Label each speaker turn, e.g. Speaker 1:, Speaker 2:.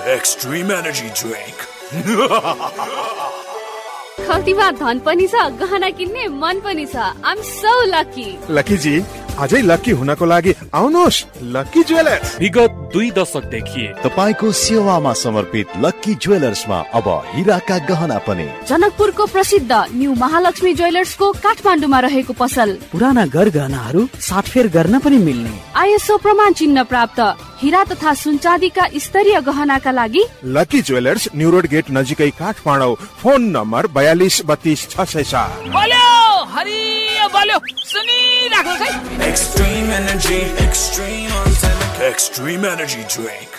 Speaker 1: Extreme Energy Drink.
Speaker 2: खल्तीमा धन पनि छ, गहना किन्ने मन पनि छ। I'm so lucky.
Speaker 3: लकी जी, अझै लकी हुनको लागि आउनुहोस् लकी ज्वेलर्स।
Speaker 4: विगत 2 दशकदेखि
Speaker 5: तपाईको सेवामा समर्पित लकी ज्वेलर्समा अब हीराका गहना पनि।
Speaker 2: जनकपुरको प्रसिद्ध न्यू महालक्ष्मी ज्वेलर्सको काठमाडौँमा रहेको पसल।
Speaker 6: पुराना गरगहनाहरू साटफेर गर्न पनि मिल्ने।
Speaker 2: ISO प्रमाण चिन्ह प्राप्त हीरा तथा सुनचाँदीका स्तरीय गहनाका लागि
Speaker 3: lucky jewellers new road get नजिकै काठमाडौँ। Phone number 42322607।
Speaker 7: बोल्यो हरियो बोल्यो सुनिराख्नुहोस् है।
Speaker 1: Extreme Energy, Extreme Energy Drink.